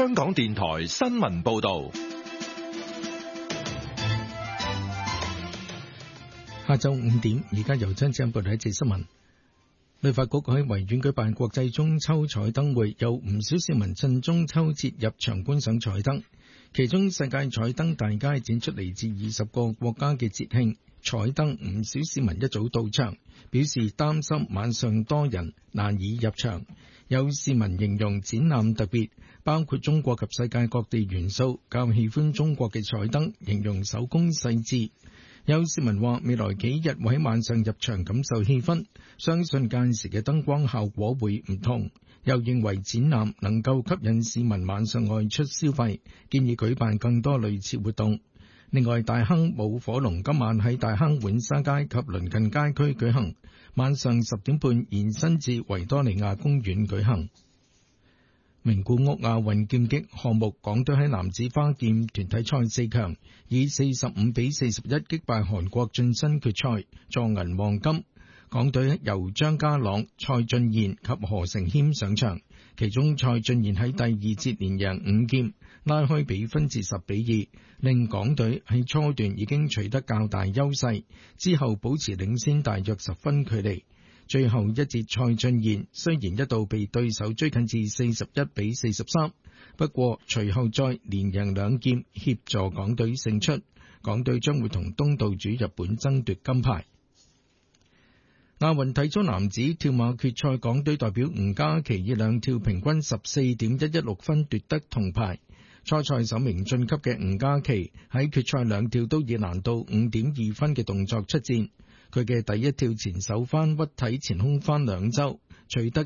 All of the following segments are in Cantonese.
香港電台新聞報道。 下晝5點，而家由張正報道一節新聞。旅發局喺維園舉辦國際中秋彩燈會，有唔少市民趁中秋節入場觀賞彩燈。其中世界彩燈大街展出嚟自20個國家嘅節慶彩燈，唔少市民一早到場，表示擔心晚上多人難以入場。有市民形容展覽特別，包括中國及世界各地元素，較喜歡中國嘅彩燈，形容手工細緻。有市民話未來幾日會喺晚上入場感受氣氛，相信屆時嘅燈光效果會唔同。又認為展覽能夠吸引市民晚上外出消費，建議舉辦更多類似活動。另外，大坑舞火龍今晚喺大坑浣紗街及鄰近街區舉行，晚上10點半延伸至維多利亞公園舉行。名古屋亞運劍擊項目，港隊喺男子花劍團體賽4強，以45比41擊敗韓國晉身決賽，助銀黃金。港隊由張家朗、蔡俊彥及何成謙上場，其中蔡俊彥喺第2節連贏5劍，拉開比分至10比2，令港隊喺初段已經取得較大優勢，之後保持領先大約10分距離。最後一節蔡俊彥雖然一度被對手追近至41比43，不過隨後再連贏2劍協助港隊勝出。港隊將會同東道主日本爭奪金牌。亞運體操男子跳馬決賽，港隊代表吳嘉琪以兩跳平均14.116分奪得銅牌。初賽首名晉級嘅吳嘉琪喺決賽兩跳都以難度5.2分嘅動作出戰。佢嘅第一跳前手翻屈體前空翻2周，取得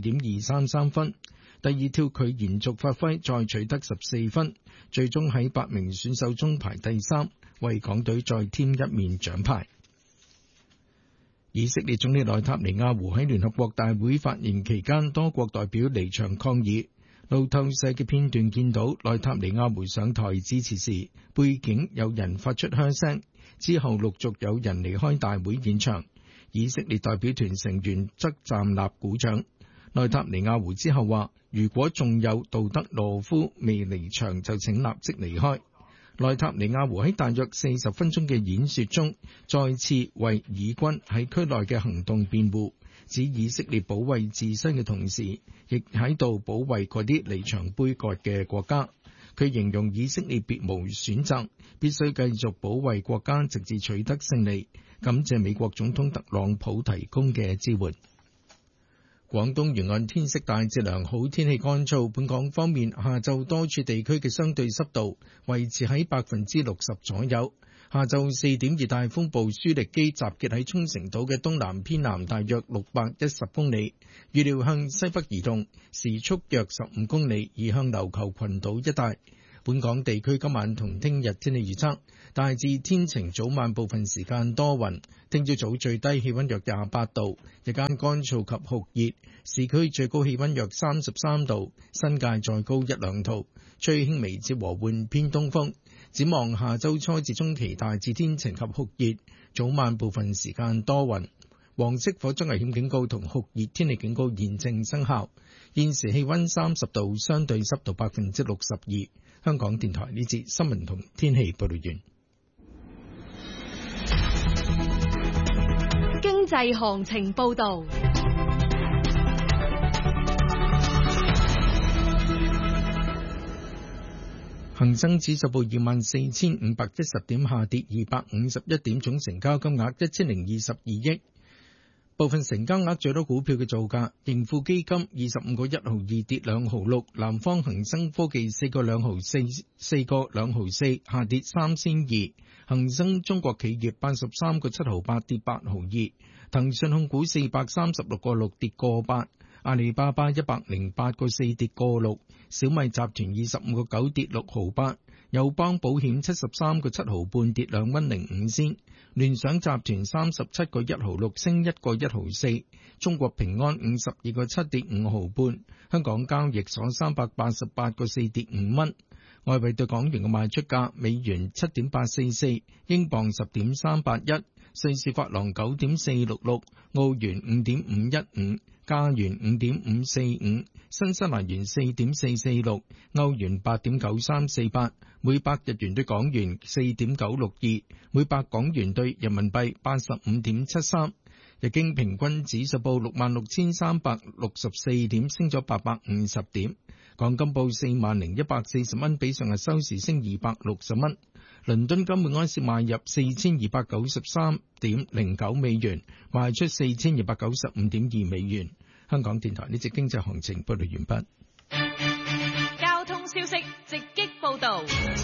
14.233分。第二跳佢延續發揮，再取得14分，最終喺8名選手中排第3，為港隊再添一面獎牌。以色列總理內塔尼亞胡喺聯合國大會發言期間，多國代表離場抗議。路透社嘅片段見到內塔尼亞胡上台致辭時，背景有人發出噓聲，之後陸續有人離開大會現場。以色列代表團成員則站立鼓掌。內塔尼亞胡之後話，如果仲有杜德羅夫未離場，就請立即離開。內塔尼亞胡喺大約40分鐘嘅演說中，再次為以軍喺區內嘅行動辯護，指以色列保衛自身嘅同時，亦喺度保衛嗰啲離場杯葛嘅國家。佢形容以色列別無選擇，必須繼續保衛國家直至取得勝利，感謝美國總統特朗普提供嘅支援。廣東沿岸天色大致良好，天氣乾燥。本港方面，下晝多處地區嘅相對濕度維持喺60%左右。下晝4點，熱帶風暴舒力基集結喺沖繩島嘅東南偏南大約610公里，預料向西北移動，時速約15公里，移向琉球群島一帶。本港地區今晚同聽日天氣預測，大致天晴，早晚部分時間多雲。聽朝早最低氣溫約28度，日間乾燥及酷熱，市區最高氣溫約33度，新界再高1-2度，吹輕微至和緩偏東風。展望下周初至中期大致天晴及酷熱，早晚部分時間多雲。黃色火災危險警告同酷熱天氣警告現正生效。現時氣溫30度，相對濕度62%。香港電台呢節新聞同天氣報道完。 經濟行情報道。 恒生指數報24,510點，下跌251點，總成交金額1022億。部分成交額最多股票嘅造價：盈富基金25個1毫2跌2毫6，南方恒生科技4個2毫4個2毫4下跌3仙2，恒生中國企業83個7毫8跌8毫2，騰訊控股436個6跌個8，阿里巴巴108個4跌個6，小米集團25個9跌6毫8，友邦保險73個7毫半跌2蚊05仙。聯想集團37個1毫6升1個1毫4，中國平安52個7跌5毫半，香港交易所388個4跌5蚊。外匯對港元嘅賣出價：美元7.844，英鎊10.381，瑞士法郎9.466，澳元5.515， 加元5.545，新西蘭元4.446，歐元8.9348，每百日元對港元4.962，每百港元對人民幣85.73。日經平均指數報66,364點，升咗850點。港金報40,140蚊，比上日收市升260蚊。倫敦金每安士賣入4293.09美元，賣出4295.2美元。香港電台呢節經濟行情報道完畢。 交通消息直擊報道。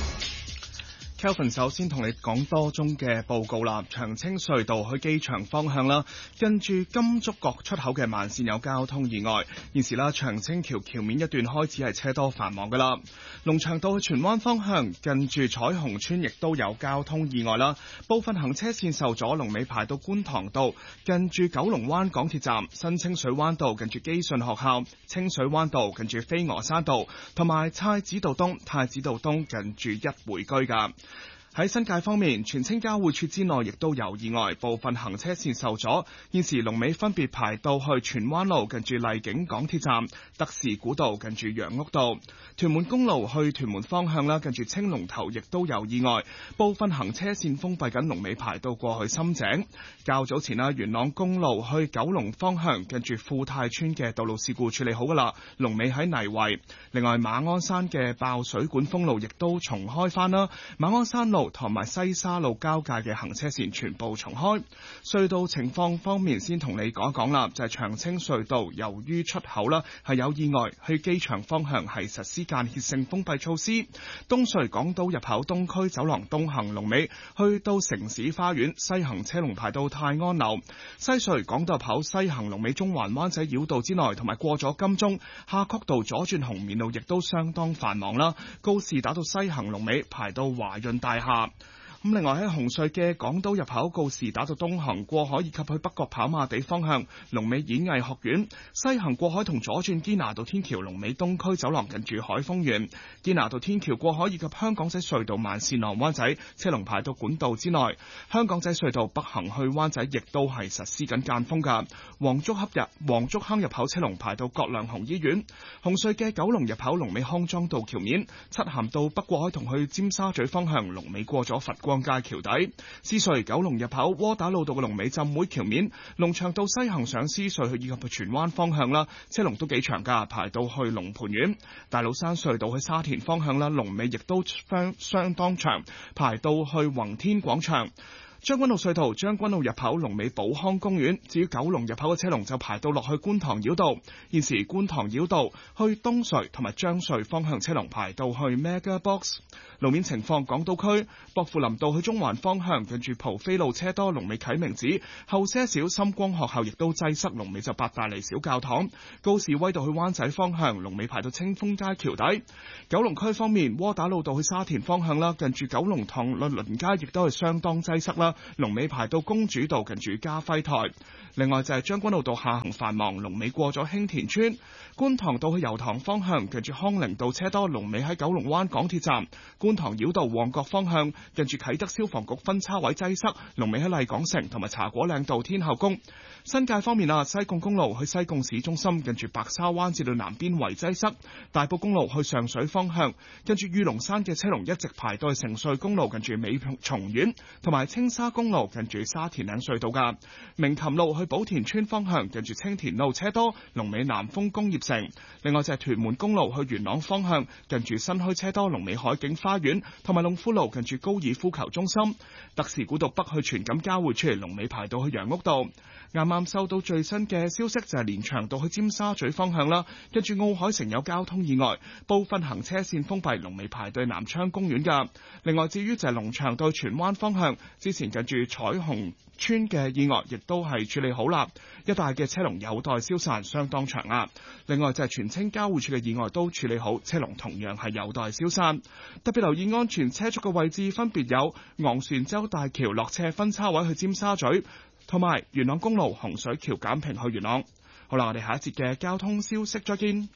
Kelvin 首先同你講多宗嘅報告啦。長青隧道去機場方向啦，近住金竹角出口嘅慢線有交通意外。現時啦，長青橋橋面一段開始係車多繁忙噶啦。龍翔道去荃灣方向，近住彩虹村亦都有交通意外啦。部分行車線受阻，龍尾排到觀塘道，近住九龍灣港鐵站、新清水灣道近住基信學校、清水灣道近住飛鵝山道，同埋太子道東近住一回居噶。喺新界方面，荃青交匯處之內亦都有意外，部分行車線受阻。現時龍尾分別排到去荃灣路近住荔景港鐵站、德士古道近住楊屋道。屯門公路去屯門方向啦，近住青龍頭亦都有意外，部分行車線封閉緊，龍尾排到過去深井。較早前啦，元朗公路去九龍方向近住富泰村嘅道路事故處理好噶啦，龍尾喺泥圍。另外馬鞍山嘅爆水管封路亦都重開翻啦，馬鞍山路同埋西沙路交界嘅行車線全部重開。隧道情況方面，先同你講一講啦，就係長青隧道由於出口啦係有意外，去機場方向係實施間歇性封閉措施。東隧港島入口東區走廊東行龍尾去到城市花園，西行車龍排到泰安樓。西隧港島入口西行龍尾中環灣仔繞道之內，同埋過咗金鐘夏慤道左轉紅棉路亦都相當繁忙啦。告士打道西行龍尾排到華潤大廈。咁另外喺紅隧嘅港島入口告士打道東行過海以及去北角跑馬地方向龍尾演藝學院，西行過海同左轉堅拿道天橋龍尾東區走廊近住海峰園，堅拿道天橋過海以及香港仔隧道慢線浪灣仔車龍排到管道之內，香港仔隧道北行去灣仔亦都係實施緊間封噶。黃竹坑入口車龍排到葛量洪醫院，紅隧嘅九龍入口龍尾康莊道橋面，漆咸道北過海同去尖沙咀方向龍尾過咗佛光街橋底，獅隧九龍入口窩打老道嘅龍尾浸會橋面，龍翔道西行上獅隧去以及去荃灣方向啦，車龍都幾長噶，排到去龍蟠苑。大老山隧道去沙田方向啦，龍尾亦都相當長，排到去宏天廣場。將軍澳隧道將軍澳入口龍尾寶康公園，至於九龍入口嘅車龍就排到落去觀塘繞道。現時觀塘繞道去東隧同埋將隧方向車龍排到去 Mega Box。路面情況，港島區薄扶林道去中環方向近住蒲飛路車多，龍尾啟明寺後些少，深光學校亦都擠塞，龍尾就八大厘小教堂。高士威道去灣仔方向龍尾排到清風街橋底。九龍區方面，窩打老道去沙田方向啦，近住九龍塘律倫街亦都係相當擠塞啦，龍尾排到公主道近住嘉輝台。另外就係將軍澳道下行繁忙，龍尾過咗興田村。觀塘道去油塘方向近住康寧道車多，龍尾喺九龍灣港鐵站。觀塘繞道旺角方向近住啟德消防局分叉位擠塞，龍尾喺麗港城同埋茶果嶺道天后宮。新界方面啊，西貢公路去西貢市中心近住白沙灣至到南邊圍擠塞，大埔公路去上水方向近住御龍山嘅車龍一直排到去城隧公路近住美松苑，同埋青沙公路近住沙田嶺隧道噶。明琴路去寶田村方向近住青田路車多，龍尾南豐工業城。另外就係屯門公路去元朗方向近住新墟車多，龍尾海景花園，同埋龍富路近住高爾夫球中心。德士古道北去荃錦交匯處，龍尾排到去楊屋道。啱啱收到最新嘅消息就係連翔道去尖沙咀方向啦，跟住奧海城有交通意外，部分行車線封閉，龍尾排到南昌公園噶。另外至於就係龍翔道荃灣方向，之前近住彩虹村嘅意外亦都係處理好啦，一帶嘅車龍有待消散，相當長啊。另外就係荃青交匯處嘅意外都處理好，車龍同樣係有待消散。特別留意安全車速嘅位置分別有昂船洲大橋落斜分叉位去尖沙咀，同埋元朗公路洪水橋簡平去元朗。好啦，我哋下一節嘅交通消息再見。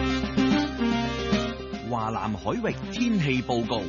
華南海域天氣報告。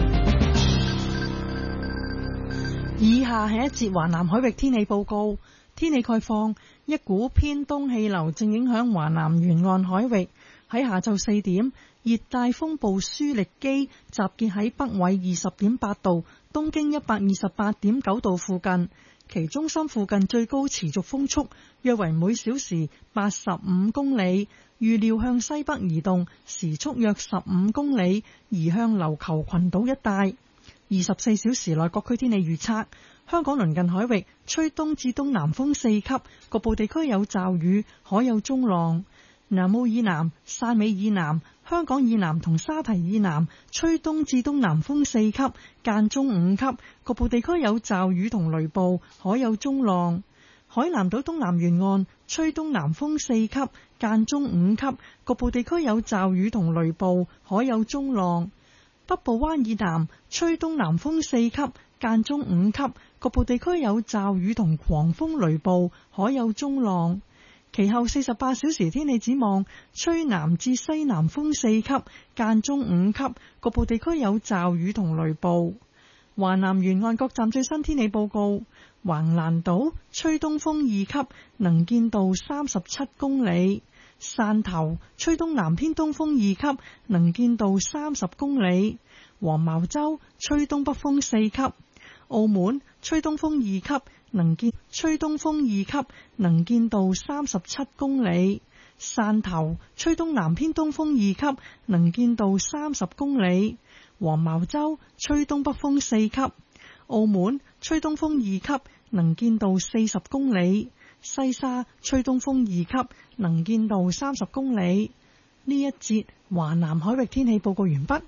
以下係一節華南海域天氣報告。 天氣概況，一股偏東氣流正影響華南沿岸海域。喺下晝4點，熱帶風暴舒力基集結喺北緯20.8度、東經128.9度附近，其中心附近最高持續風速約為每小時85公里，預料向西北移動，時速約15公里，移向琉球群島一帶。24小時內各區天氣預測：香港鄰近海域吹東至東南風4級，局部地區有驟雨，海有中浪。南澳以南、汕尾以南、香港以南同沙堤以南吹東至東南風4級，間中5級，局部地區有驟雨同雷暴，海有中浪。海南島東南沿岸吹東南風4級，間中5級，局部地區有驟雨同雷暴，海有中浪。北部灣以南吹東南風4級，間中5級，局部地區有驟雨同狂風雷暴，海有中浪。其後48小時天氣展望，吹南至西南風4級，間中5級，局部地區有驟雨同雷暴。華南沿岸各站最新天氣報告：橫瀾島吹東風2級，能見度37公里；汕頭吹東南偏東風2級，能見度30公里；黃茅洲吹東北風4級；澳門吹東風2級，吹東風2級，能見度37公里；汕頭吹東南偏東風2級，能見度30公里；黃茅洲吹東北風4級；澳門吹東風2級，能見度40公里；西沙吹東風2級，能見度30公里。呢一節華南海域天氣報告完畢。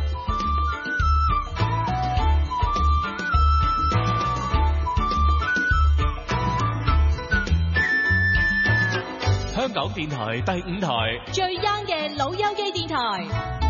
香港電台第5台最 young 嘅老友記電台。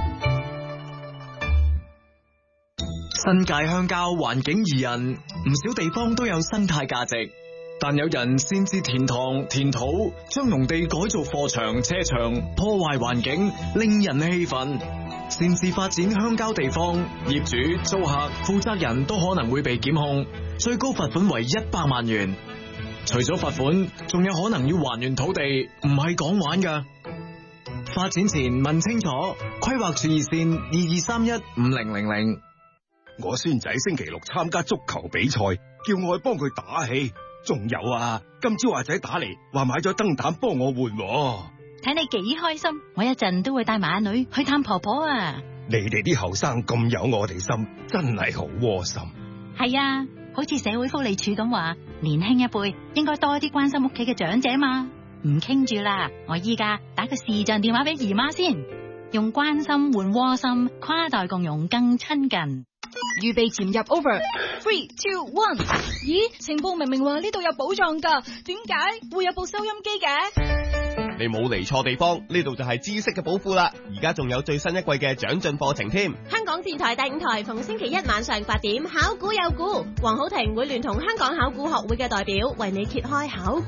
新界鄉郊環境宜人，唔少地方都有生態價值，但有人擅自填塘填土，將農地改做貨場車場，破壞環境，令人氣憤。擅自發展鄉郊地方，業主、租客、負責人都可能會被檢控，最高罰款為100萬元。除咗罰款，仲有可能要還原土地，唔係講玩㗎。發展前問清楚，規劃處熱線22315000。 我孫仔星期六參加足球比賽，叫我去幫佢打氣。仲有啊，今朝阿仔打嚟話買咗燈膽幫我換。 睇你幾開心，我一陣都會帶埋阿女去探婆婆啊。 你哋啲後生咁有我哋心，真係好窩心。 係啊，好似社會福利署咁話，年輕一輩應該多啲關心屋企嘅長者嘛。唔傾住啦，我依家打個視像電話俾姨媽先，用關心換窩心，跨代共融更親近。 預備潛入 over 3, 2, 1。咦，情報明明話呢度有寶藏噶，點解會有部收音機嘅？ 你冇嚟錯地方，呢度就係知識嘅寶庫啦！而家仲有最新一季嘅長進課程添。 香港電台第5台逢星期一晚上8點，考古有估，黃浩庭會聯同香港考古學會嘅代表為你揭開考古